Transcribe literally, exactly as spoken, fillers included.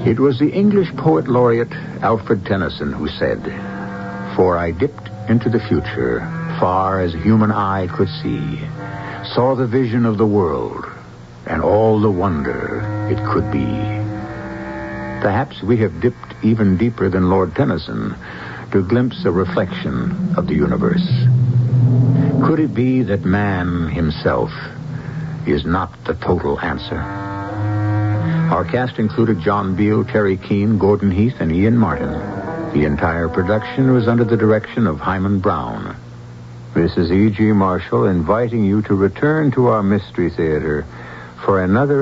It was the English poet laureate Alfred Tennyson who said, "For I dipped into the future, far as human eye could see, saw the vision of the world, and all the wonder it could be." Perhaps we have dipped even deeper than Lord Tennyson to glimpse a reflection of the universe. Could it be that man himself is not the total answer? Our cast included John Beale, Terry Keane, Gordon Heath, and Ian Martin. The entire production was under the direction of Hyman Brown. This is E G. Marshall inviting you to return to our Mystery Theater for another